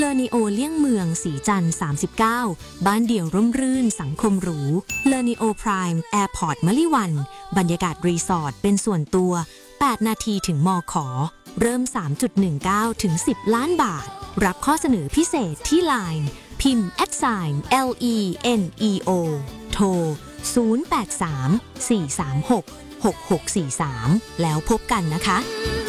เลอนิโอเลี่ยงเมืองสีจันทร์39บ้านเดี่ยวร่มรื่นสังคมหรูเลอนิโอพรายม์แอร์พอร์ตมะลิวันบรรยากาศรีสอร์ทเป็นส่วนตัว8นาทีถึงมข.เริ่ม 3.19 ถึง 10 ล้านบาทรับข้อเสนอพิเศษที่ LINE พิมพ์ @LENEO โทร 083 436 6643 แล้วพบกันนะคะ